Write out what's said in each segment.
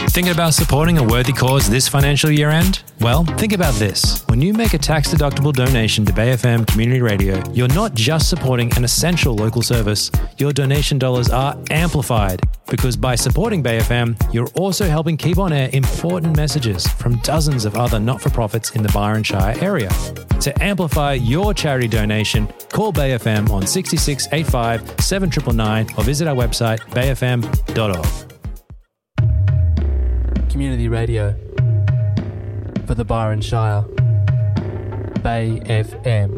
Thinking about supporting a worthy cause this financial year end? Well, think about this. When you make a tax-deductible donation to Bay FM Community Radio, you're not just supporting an essential local service. Your donation dollars are amplified because by supporting Bay FM, you're also helping keep on air important messages from dozens of other not-for-profits in the Byron Shire area. To amplify your charity donation, call Bay FM on 66 85 7999 or visit our website bayfm.org. Community radio for the Byron Shire. Bay FM.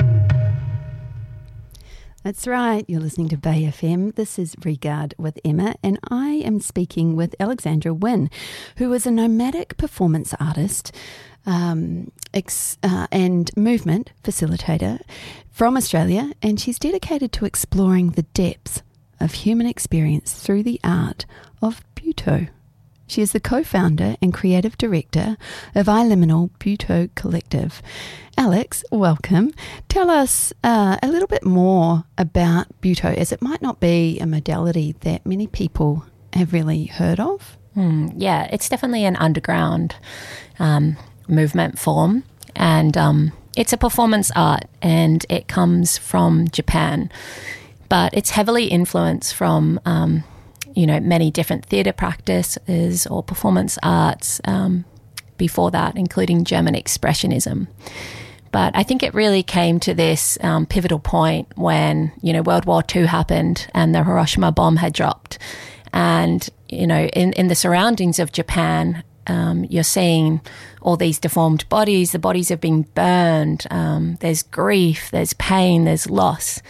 That's right, you're listening to Bay FM. This is Regard with Emma, and I am speaking with Alexandra Wynne, who is a nomadic performance artist and movement facilitator from Australia, and she's dedicated to exploring the depths of human experience through the art of Butoh. She is the co-founder and creative director of iLiminal Butoh Collective. Alex, welcome. Tell us a little bit more about Butoh, as it might not be a modality that many people have really heard of. Yeah, it's definitely an underground movement form, and it's a performance art, and it comes from Japan, but it's heavily influenced from many different theatre practices or performance arts before that, including German Expressionism. But I think it really came to this pivotal point when, World War II happened and the Hiroshima bomb had dropped. And, in the surroundings of Japan, you're seeing all these deformed bodies. The bodies have been burned. There's grief, there's pain, there's loss.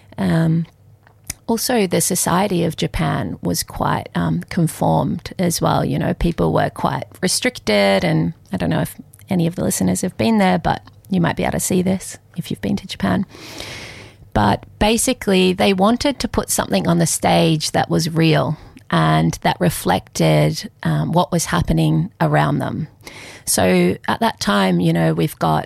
Also, the society of Japan was quite conformed as well. People were quite restricted, and I don't know if any of the listeners have been there, but you might be able to see this if you've been to Japan. But basically, they wanted to put something on the stage that was real and that reflected what was happening around them. So at that time, we've got